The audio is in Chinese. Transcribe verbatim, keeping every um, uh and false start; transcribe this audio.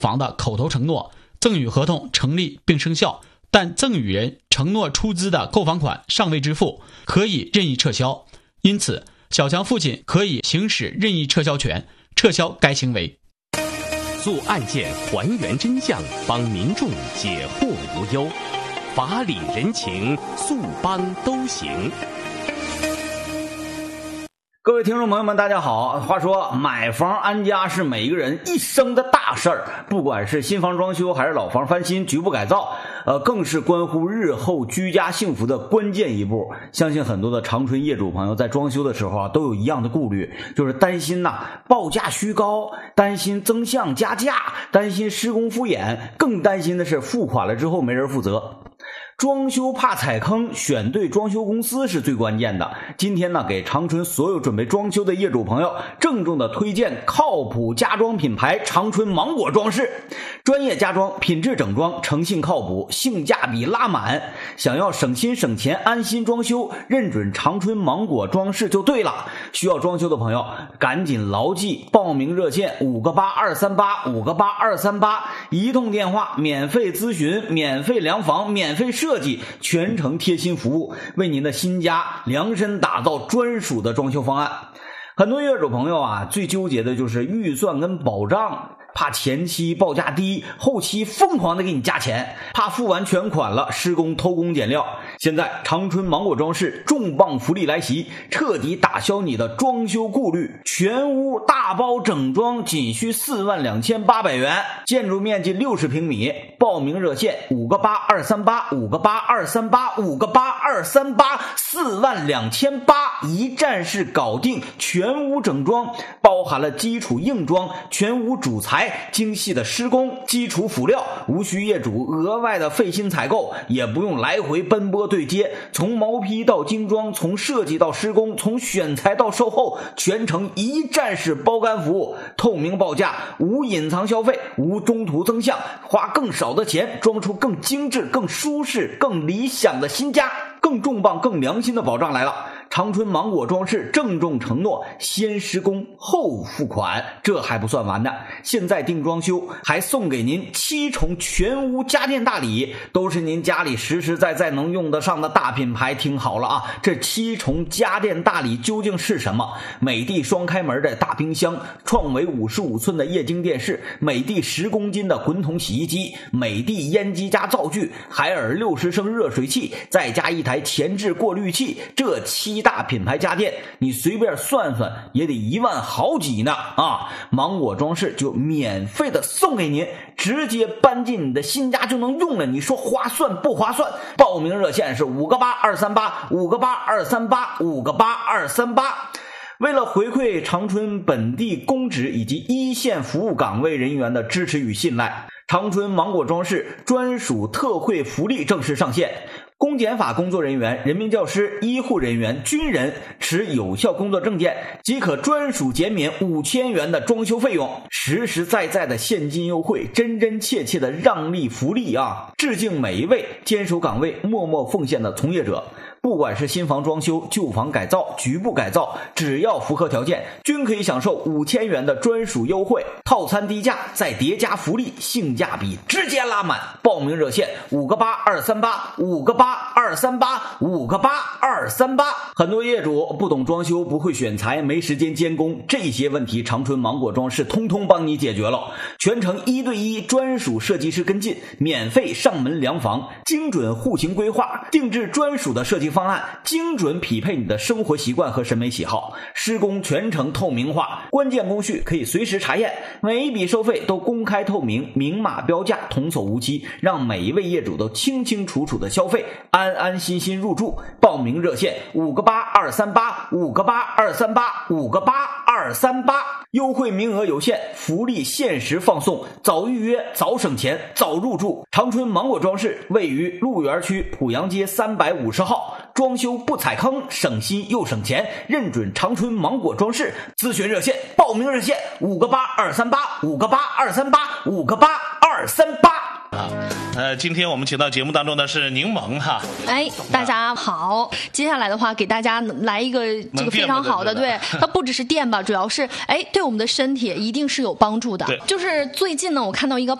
房的口头承诺，赠与合同成立并生效，但赠与人承诺出资的购房款尚未支付，可以任意撤销。因此，小强父亲可以行使任意撤销权，撤销该行为。 做案件还原真相，帮民众解惑无忧，法理人情，速帮都行。 各位听众朋友们，大家好。话说买房安家是每一个人一生的大事儿，不管是新房装修还是老房翻新局部改造，呃，更是关乎日后居家幸福的关键一步。相信很多的长春业主朋友在装修的时候啊，都有一样的顾虑，就是担心呐、啊、报价虚高，担心增项加价，担心施工敷衍，更担心的是付款了之后没人负责。装修怕踩坑，选对装修公司是最关键的。今天呢，给长春所有准备装修的业主朋友郑重的推荐靠谱家装品牌长春芒果装饰，专业家装，品质整装，诚信靠谱，性价比拉满。想要省心省钱，安心装修，认准长春芒果装饰就对了。需要装修的朋友，赶紧牢记报名热线五个八二三八五个八二三八，一通电话，免费咨询，免费量房，免费设计，全程贴心服务，为您的新家量身打造专属的装修方案。很多业主朋友啊，最纠结的就是预算跟保障，怕前期报价低，后期疯狂的给你加钱，怕付完全款了施工偷工减料。现在长春芒果装饰重磅福利来袭，彻底打消你的装修顾虑，全屋大包整装仅需四万两千八百元，建筑面积六十平米。报名热线五个八二三八五个八二三八五个八二三八，四万两千八一站式搞定，全屋整装，包含了基础硬装、全屋主材、精细的施工、基础辅料，无需业主额外的费心采购，也不用来回奔波对接，从毛坯到精装，从设计到施工，从选材到售后，全程一站式包干服务，透明报价，无隐藏消费，无中途增项，花更少的钱装出更精致、更舒适、更理想的新家。更重磅、更良心的保障来了！长春芒果装饰郑重承诺，先施工后付款。这还不算完呢，现在订装修还送给您七重全屋家电大礼，都是您家里实实在在能用得上的大品牌。听好了啊，这七重家电大礼究竟是什么？美的双开门的大冰箱，创维五十五寸的液晶电视，美的十公斤的滚筒洗衣机，美的烟机加灶具，海尔六十升热水器，再加一台前置过滤器，这七大品牌家电你随便算算也得一万好几呢啊！芒果装饰就免费的送给您，直接搬进你的新家就能用了，你说划算不划算？报名热线是五个八二三八五个八二三八五个八二三八。为了回馈长春本地公职以及一线服务岗位人员的支持与信赖，长春芒果装饰专属特惠福利正式上线。公检法工作人员、人民教师、医护人员、军人持有效工作证件即可专属减免五千元的装修费用，实实在在的现金优惠，真真切切的让利福利啊！致敬每一位坚守岗位、默默奉献的从业者。不管是新房装修、旧房改造、局部改造，只要符合条件，均可以享受五千元的专属优惠，套餐低价再叠加福利，性价比直接拉满。报名热线五个八二三八五个八二三八五个八二三八。很多业主不懂装修，不会选材，没时间监工，这些问题长春芒果装饰通通帮你解决了，全程一对一专属设计师跟进，免费上门量房，精准户型规划，定制专属的设计方案，精准匹配你的生活习惯和审美喜好，施工全程透明化，关键工序可以随时查验，每一笔收费都公开透明，明码标价，童叟无欺，让每一位业主都清清楚楚的消费，安安心心入住。报名热线五个八二三八五个八二三八五个八二三八，优惠名额有限，福利限时放送，早预约早省钱早入住。长春芒果装饰位于鹿园区濮阳街三百五十号，装修不踩坑，省心又省钱，认准长春芒果装饰。咨询热线报名热线五个八二三八五个八二三八五个八二三八。 呃，今天我们请到节目当中的是柠檬哈。 哎，大家好，接下来的话给大家来一个这个非常好的，对，它不只是电吧，主要是哎对我们的身体一定是有帮助的。 对， 就是最近呢，我看到一个